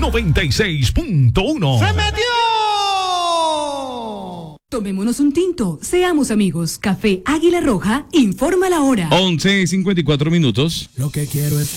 96.1. ¡Se metió! Tomémonos un tinto, seamos amigos. Café Águila Roja, informa la hora. 11:54. Lo que quiero es